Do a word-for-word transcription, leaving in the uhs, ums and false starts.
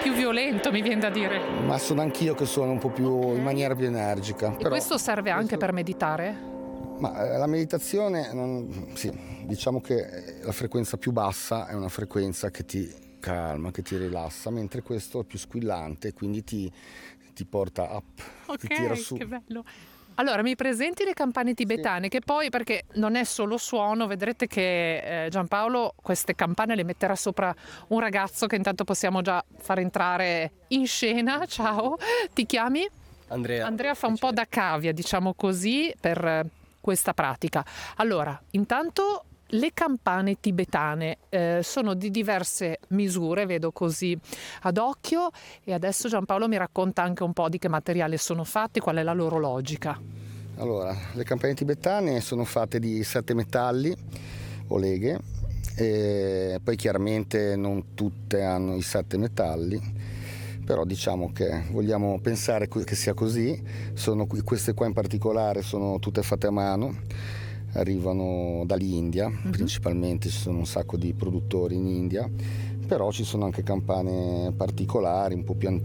più violento, mi viene da dire. Ma sono anch'io che suono un po' più in maniera più energica. E Però questo serve anche questo- per meditare? Ma la meditazione, non, sì, diciamo che la frequenza più bassa è una frequenza che ti calma, che ti rilassa, mentre questo è più squillante, quindi ti, ti porta up, ti tira Ok, su. che bello. Allora, mi presenti le campane tibetane, che poi, perché non è solo suono, vedrete che eh, Giampaolo queste campane le metterà sopra un ragazzo che intanto possiamo già far entrare in scena. Ciao, ti chiami? Andrea. Andrea fa un po' da cavia, diciamo così, per eh, questa pratica. Allora, intanto le campane tibetane eh, sono di diverse misure, vedo così ad occhio, e adesso Giampaolo mi racconta anche un po' di che materiale sono fatti, qual è la loro logica. Allora, le campane tibetane sono fatte di sette metalli o leghe, e poi chiaramente non tutte hanno i sette metalli, però diciamo che vogliamo pensare che sia così. Sono, queste qua in particolare sono tutte fatte a mano, arrivano dall'India, mm-hmm. Principalmente ci sono un sacco di produttori in India, però ci sono anche campane particolari, un po' più antiche,